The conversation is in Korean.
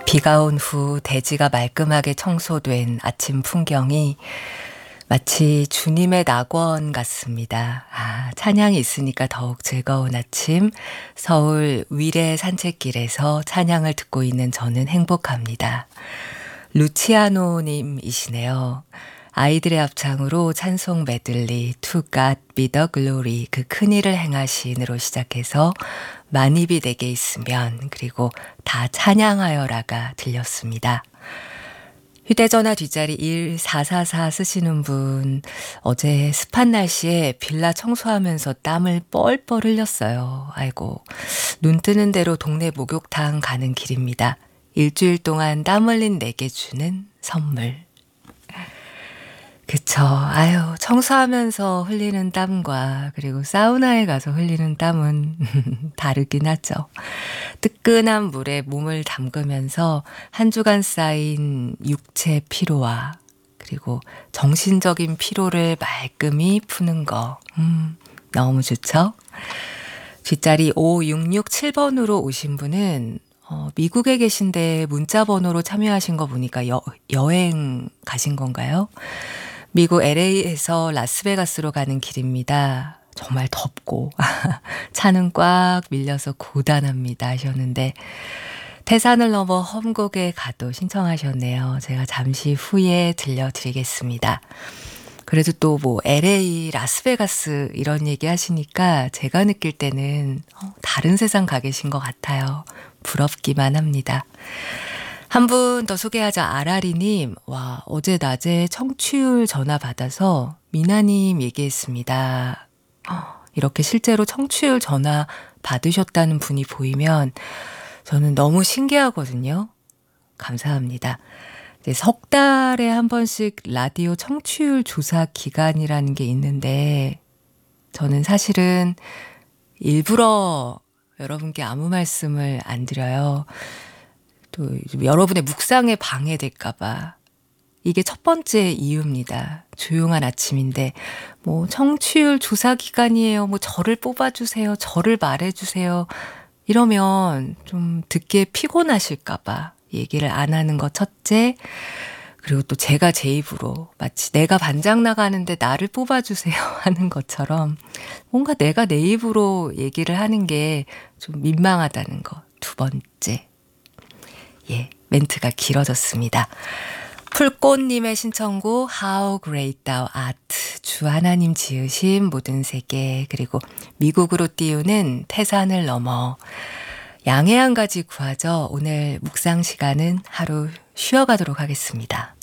비가 온 후 대지가 말끔하게 청소된 아침 풍경이 마치 주님의 낙원 같습니다. 찬양이 있으니까 더욱 즐거운 아침, 서울 위례 산책길에서 찬양을 듣고 있는 저는 행복합니다. 루치아노 님이시네요. 아이들의 합창으로 찬송 메들리 To God be the glory, 그 큰일을 행하신으로 시작해서 만입이 내게 있으면, 그리고 다 찬양하여라가 들렸습니다. 휴대전화 뒷자리 1444 쓰시는 분, 어제 습한 날씨에 빌라 청소하면서 땀을 뻘뻘 흘렸어요. 아이고, 눈 뜨는 대로 동네 목욕탕 가는 길입니다. 일주일 동안 땀 흘린 내게 주는 선물. 그쵸. 아유, 청소하면서 흘리는 땀과 그리고 사우나에 가서 흘리는 땀은 다르긴 하죠. 뜨끈한 물에 몸을 담그면서 한 주간 쌓인 육체 피로와 그리고 정신적인 피로를 말끔히 푸는 거. 너무 좋죠? 뒷자리 5667번으로 오신 분은 미국에 계신데 문자 번호로 참여하신 거 보니까 여행 가신 건가요? 미국 LA에서 라스베가스로 가는 길입니다. 정말 덥고 차는 꽉 밀려서 고단합니다 하셨는데, 태산을 넘어 험곡에 가도 신청하셨네요. 제가 잠시 후에 들려드리겠습니다. 그래도 또 뭐 LA, 라스베가스 이런 얘기 하시니까 제가 느낄 때는 다른 세상 가 계신 것 같아요. 부럽기만 합니다. 한 분 더 소개하자. 아라리님, 와, 어제 낮에 청취율 전화 받아서 미나님 얘기했습니다. 이렇게 실제로 청취율 전화 받으셨다는 분이 보이면 저는 너무 신기하거든요. 감사합니다. 이제 석 달에 한 번씩 라디오 청취율 조사 기간이라는 게 있는데, 저는 사실은 일부러 여러분께 아무 말씀을 안 드려요. 또 여러분의 묵상에 방해될까봐. 이게 첫 번째 이유입니다. 조용한 아침인데 뭐 청취율 조사 기간이에요, 뭐 저를 뽑아주세요, 저를 말해주세요 이러면 좀 듣기에 피곤하실까봐 얘기를 안 하는 거 첫째. 그리고 또 제가 제 입으로 마치 내가 반장 나가는데 나를 뽑아주세요 하는 것처럼 뭔가 내가 내 입으로 얘기를 하는 게 좀 민망하다는 거 두 번째. 예, 멘트가 길어졌습니다. 풀꽃님의 신청곡 How Great Thou Art, 주 하나님 지으신 모든 세계, 그리고 미국으로 띄우는 태산을 넘어. 양해 한 가지 구하죠. 오늘 묵상 시간은 하루 쉬어가도록 하겠습니다.